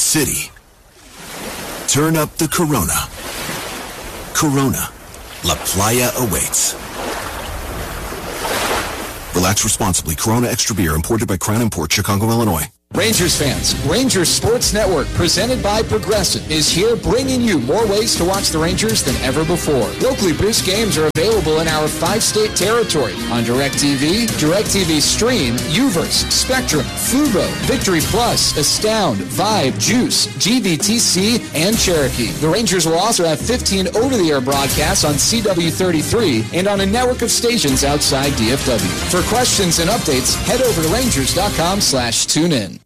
City. Turn up the Corona. Corona. La Playa awaits. Relax responsibly. Corona Extra Beer, imported by Crown Import, Chicago, Illinois. Rangers fans, Rangers Sports Network, presented by Progressive, is here bringing you more ways to watch the Rangers than ever before. Locally produced games are available in our 5-state territory on DirecTV, DirecTV Stream, Uverse, Spectrum, Fubo, Victory Plus, Astound, Vibe, Juice, GVTC, and Cherokee. The Rangers will also have 15 over-the-air broadcasts on CW33 and on a network of stations outside DFW. For questions and updates, head over to Rangers.com/tune-in.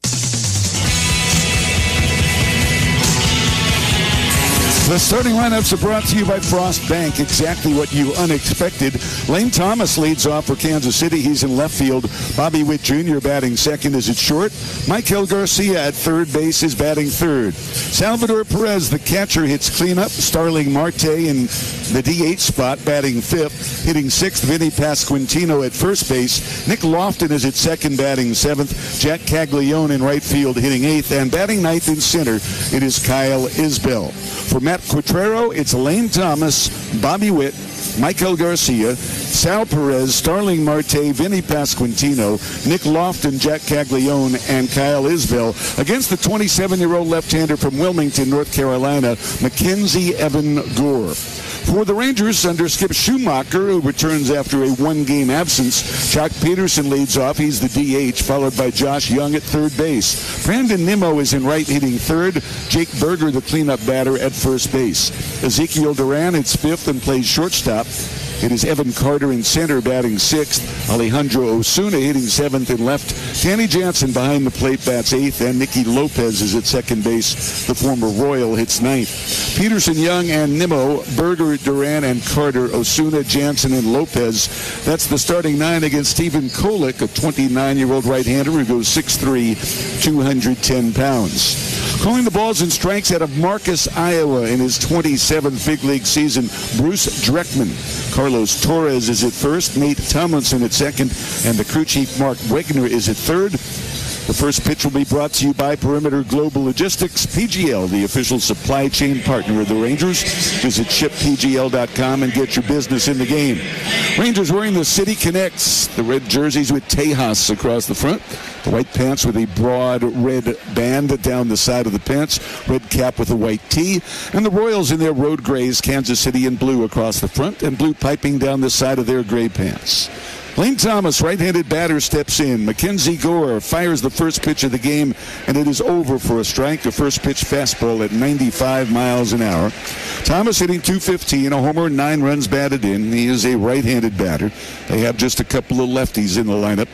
The starting lineups are brought to you by Frost Bank. Exactly what you unexpected. Lane Thomas leads off for Kansas City. He's in left field. Bobby Witt Jr. batting second is at short. Michael Garcia at third base is batting third. Salvador Perez, the catcher, hits cleanup. Starling Marte in the DH spot, batting fifth. Hitting sixth, Vinny Pasquantino at first base. Nick Lofton is at second, batting seventh. Jack Caglione in right field, hitting eighth. And batting ninth in center, it is Kyle Isbell. For Matt Quatrero, it's Lane Thomas, Bobby Witt, Michael Garcia, Sal Perez, Starling Marte, Vinny Pasquantino, Nick Lofton, Jack Caglione, and Kyle Isbell against the 27-year-old left-hander from Wilmington, North Carolina, Mackenzie Evan Gore. For the Rangers, under Skip Schumacher, who returns after a one-game absence, Chuck Peterson leads off. He's the DH, followed by Josh Young at third base. Brandon Nimmo is in right, hitting third. Jake Berger, the cleanup batter, at first base. Ezekiel Duran hits fifth and plays shortstop. It is Evan Carter in center, batting sixth. Alejandro Osuna hitting seventh and left. Danny Jansen behind the plate bats eighth, and Nicky Lopez is at second base. The former Royal hits ninth. Peterson, Young, and Nimmo, Berger, Duran, and Carter, Osuna, Jansen, and Lopez. That's the starting nine against Stephen Kolek, a 29-year-old right-hander who goes 6'3", 210 pounds. Calling the balls and strikes out of Marcus, Iowa in his 27th big league season, Bruce Dreckman. Carlos Torres is at first, Nate Tomlinson at second, and the crew chief Mark Wegner is at third. The first pitch will be brought to you by Perimeter Global Logistics, PGL, the official supply chain partner of the Rangers. Visit shippgl.com and get your business in the game. Rangers wearing the City Connects, the red jerseys with Tejas across the front, the white pants with a broad red band down the side of the pants, red cap with a white tee, and the Royals in their road grays, Kansas City in blue across the front, and blue piping down the side of their gray pants. Lane Thomas, right-handed batter, steps in. Mackenzie Gore fires the first pitch of the game, and it is over for a strike. The first pitch fastball at 95 miles an hour. Thomas hitting .215, a homer, 9 runs batted in. He is a right-handed batter. They have just a couple of lefties in the lineup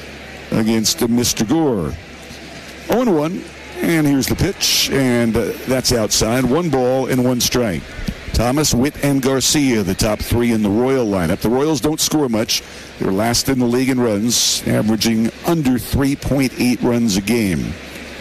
against Mr. Gore. 0-1, and here's the pitch, and that's outside. 1 ball and 1 strike. Thomas, Witt, and Garcia, the top 3 in the Royal lineup. The Royals don't score much. They're last in the league in runs, averaging under 3.8 runs a game.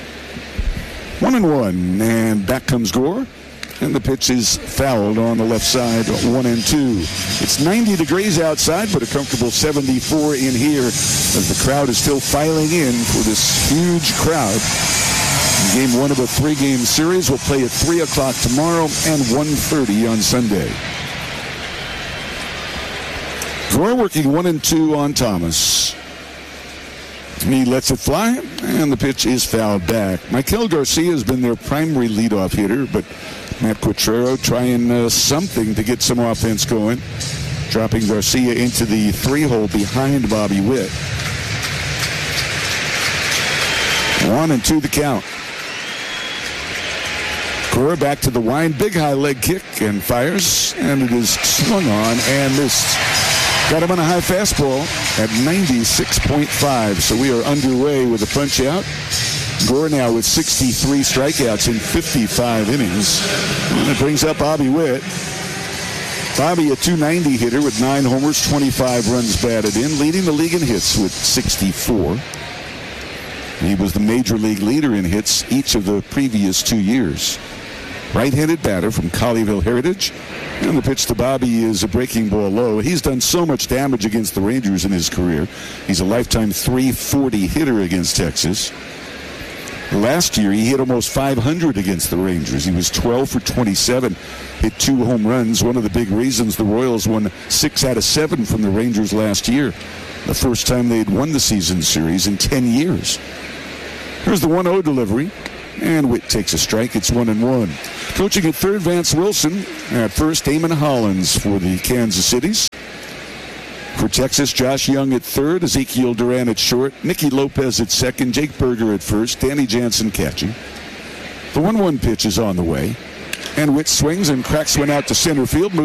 1-1, and back comes Gore. And the pitch is fouled on the left side, 1-2. It's 90 degrees outside, but a comfortable 74 in here as the crowd is still filing in for this huge crowd. Game 1 of a 3-game series will play at 3 o'clock tomorrow and 1:30 on Sunday. Gore working 1-2 on Thomas. He lets it fly, and the pitch is fouled back. Michael Garcia has been their primary leadoff hitter, but Matt Quatrero trying something to get some offense going. Dropping Garcia into the 3-hole behind Bobby Witt. 1-2 the count. Gore back to the wind, big high leg kick, and fires, and it is swung on and missed. Got him on a high fastball at 96.5, so we are underway with a punch out. Gore now with 63 strikeouts in 55 innings. And it brings up Bobby Witt. Bobby, a .290 hitter with 9 homers, 25 runs batted in, leading the league in hits with 64. He was the major league leader in hits each of the previous 2 years. Right-handed batter from Colleyville Heritage. And the pitch to Bobby is a breaking ball low. He's done so much damage against the Rangers in his career. He's a lifetime .340 hitter against Texas. Last year, he hit almost 500 against the Rangers. He was 12 for 27, hit 2 home runs. One of the big reasons the Royals won 6 out of 7 from the Rangers last year. The first time they'd won the season series in 10 years. Here's the 1-0 delivery. And Witt takes a strike. It's 1-1. Coaching at third, Vance Wilson. At first, Eamon Hollins for the Kansas Cities. For Texas, Josh Young at third, Ezekiel Duran at short, Nicky Lopez at second, Jake Berger at first, Danny Jansen catching. The 1-1 pitch is on the way. And Witt swings and cracks one out to center field.